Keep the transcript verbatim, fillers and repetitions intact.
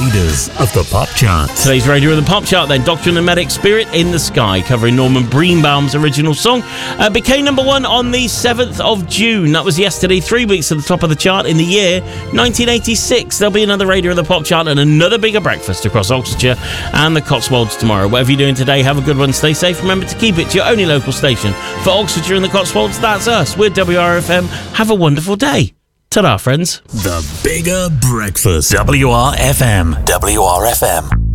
Raiders of the Pop Chart. Today's Raider of the Pop Chart, then, Doctor and the Medic, Spirit in the Sky, covering Norman Greenbaum's original song, uh, became number one on the seventh of June. That was yesterday, three weeks at the top of the chart in the year nineteen eighty-six. There'll be another Raider of the Pop Chart and another bigger breakfast across Oxfordshire and the Cotswolds tomorrow. Whatever you're doing today, have a good one, stay safe. Remember to keep it to your only local station for Oxfordshire and the Cotswolds. That's us. We're W R F M. Have a wonderful day. Ta-da, friends. The Bigger Breakfast. W R F M. W R F M.